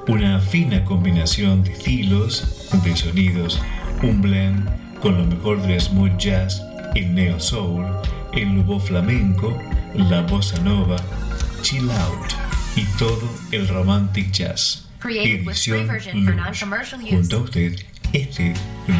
Una fina combinación de estilos, de sonidos, un blend con lo mejor del smooth jazz, el neo soul, el nuevo flamenco, la bossa nova, chill out y todo el romantic jazz. Edición Lush. Junto a usted, este